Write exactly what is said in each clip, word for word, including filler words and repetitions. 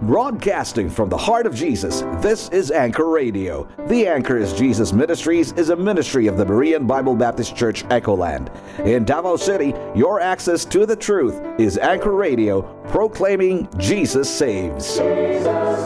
Broadcasting from the heart of Jesus, this is Anchor Radio. The Anchor is Jesus Ministries is a ministry of the Berean Bible Baptist Church Echoland. In Davao City, your access to the truth is Anchor Radio, proclaiming Jesus saves. Jesus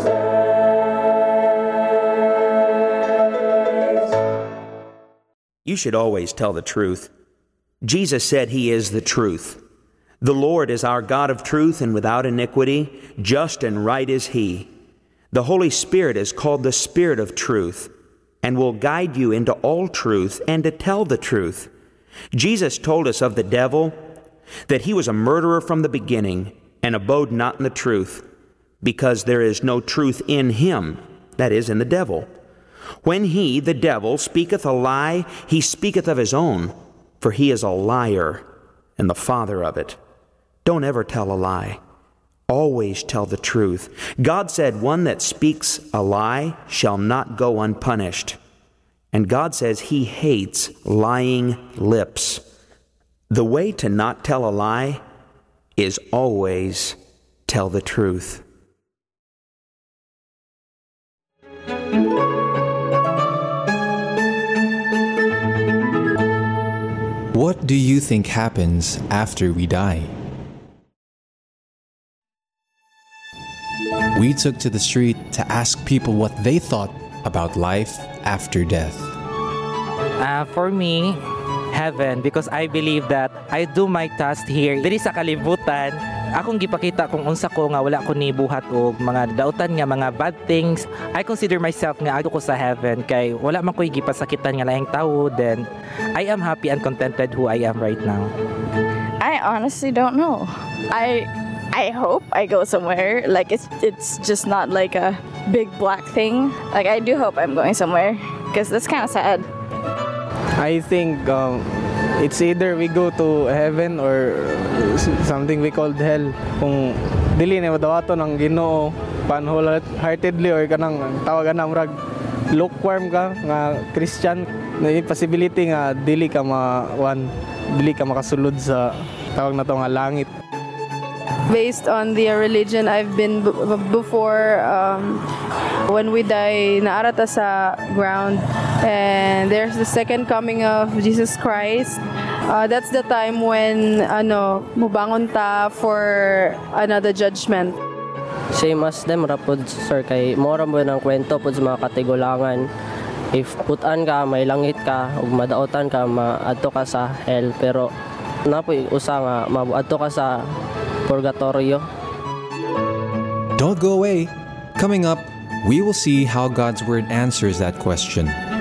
saves. You should always tell the truth. Jesus said He is the truth. The Lord is our God of truth and without iniquity, just and right is He. The Holy Spirit is called the Spirit of truth and will guide you into all truth and to tell the truth. Jesus told us of the devil that he was a murderer from the beginning and abode not in the truth, because there is no truth in him, that is, in the devil. When he, the devil, speaketh a lie, he speaketh of his own, for he is a liar and the father of it. Don't ever tell a lie. Always tell the truth. God said one that speaks a lie shall not go unpunished. And God says He hates lying lips. The way to not tell a lie is always tell the truth. What do you think happens after we die? We took to the street to ask people what they thought about life after death. Uh, for me, heaven, because I believe that I do my task here. Diri sa kalibutan, akong gipakita kung unsa ko nga wala ko ni buhat og mga dautan nga mga bad things. I consider myself nga adto ko sa heaven kay wala man ko'y gipasakitan nga laing tawo. Then I am happy and contented who I am right now. I honestly don't know. I I hope I go somewhere. Like it's it's just not like a big black thing. Like I do hope I'm going somewhere because that's kind of sad. I think um, it's either we go to heaven or something we called hell. Kung dili na madawato ng Ginoo pan wholeheartedly or kanang tawagan na murag lukewarm ka nga Christian, may possibility nga dili ka ma one dili ka makasulod sa tawag na to nga langit. Based on the religion I've been b- before, um, when we die, naarata sa ground, and there's the second coming of Jesus Christ. Uh, that's the time when ano mubangon ta for another judgment. Same as them rapod sir kay mora mo ng kwento pod sa mga katigulangan. If putan ka, may langit ka, ug madaotan ka, maadto ka sa hell, pero napoy usa nga maadto ka sa purgatorio. Don't go away. Coming up, we will see how God's Word answers that question.